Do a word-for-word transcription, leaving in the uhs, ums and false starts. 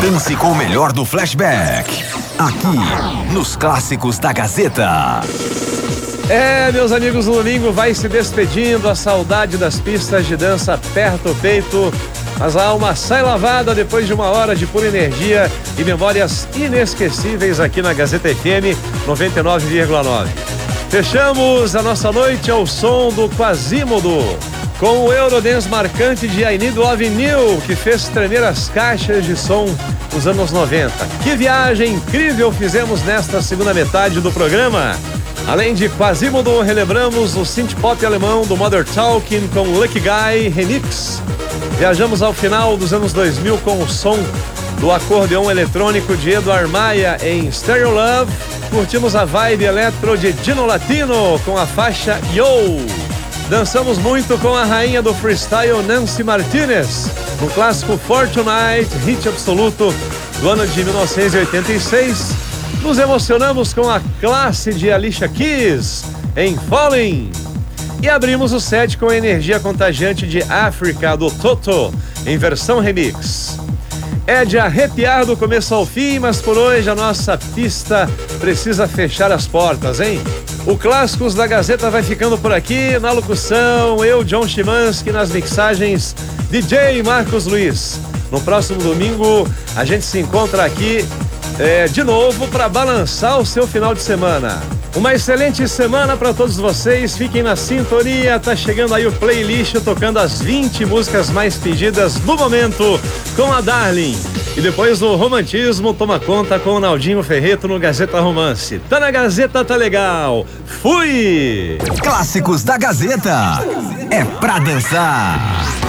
Dance com o melhor do flashback. Aqui, nos Clássicos da Gazeta. É, meus amigos, o domingo vai se despedindo, a saudade das pistas de dança aperta o peito, mas a alma sai lavada depois de uma hora de pura energia e memórias inesquecíveis aqui na Gazeta F M noventa e nove vírgula nove. Fechamos a nossa noite ao som do Quasimodo, com o Eurodance marcante de I Need Love New, que fez tremer as caixas de som dos anos noventa. Que viagem incrível fizemos nesta segunda metade do programa. Além de Quasimodo, relembramos o synth pop alemão do Mother Talking com Lucky Guy Remix. Viajamos ao final dos anos dois mil com o som do acordeão eletrônico de Eduard Maia em Stereo Love. Curtimos a vibe eletro de Dino Latino com a faixa Yo. Dançamos muito com a rainha do freestyle Nancy Martinez no clássico Fortnite, hit absoluto do ano de mil novecentos e oitenta e seis. Nos emocionamos com a classe de Alicia Keys em Falling. E abrimos o set com a energia contagiante de África do Toto em versão remix. É de arrepiar do começo ao fim, mas por hoje a nossa pista precisa fechar as portas, hein? O Clássicos da Gazeta vai ficando por aqui. Na locução, eu, John Chimansky, nas mixagens, D J Marcos Luiz. No próximo domingo, a gente se encontra aqui é, de novo para balançar o seu final de semana. Uma excelente semana para todos vocês, fiquem na sintonia, tá chegando aí o playlist tocando as vinte músicas mais pedidas no momento com a Darling. E depois o romantismo toma conta com o Naldinho Ferreto no Gazeta Romance. Tá na Gazeta, tá legal. Fui! Clássicos da Gazeta. É pra dançar.